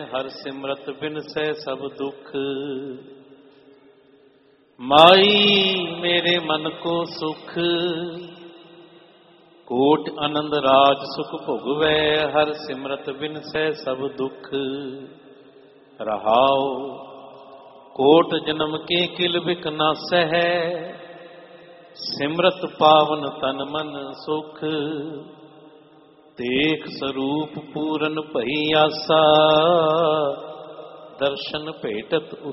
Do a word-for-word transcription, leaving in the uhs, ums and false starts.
हर सिमरत बिनसै सब दुख। माई मेरे मन को सुख, कोट आनंद राज सुख भोगवै, हर सिमरत बिनसै सब दुख। रहाओ कोट जन्म के किल बिक नासै है, सिमरत पावन तन मन सुख। देख स्वरूप पूरन भई आसा, दर्शन भेटत